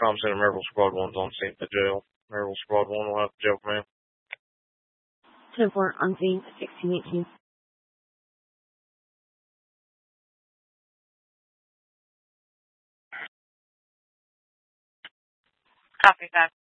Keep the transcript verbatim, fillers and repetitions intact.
Com Center, Maryville Squad one's on scene at the jail. Maryville Squad one will have the jail command. ten four on scene, sixteen eighteen. Copy that.